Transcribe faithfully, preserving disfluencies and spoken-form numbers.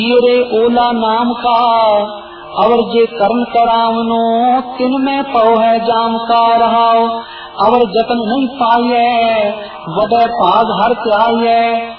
रे ओला नाम का अवर जे करण करावनो तिन में पौ है जाम का रहाओ। अवर जतन नहीं पाइए वदय पाग हर त्याइए